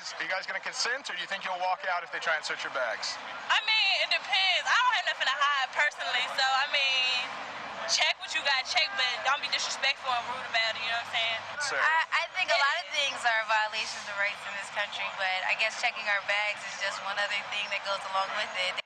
Are you guys going to consent, or do you think you'll walk out if they try and search your bags? I mean, it depends. I don't have nothing to hide personally, so I mean, check what you got to check, but don't be disrespectful and rude about it, you know what I'm saying? I think a lot of things are violations of rights in this country, but I guess checking our bags is just one other thing that goes along with it.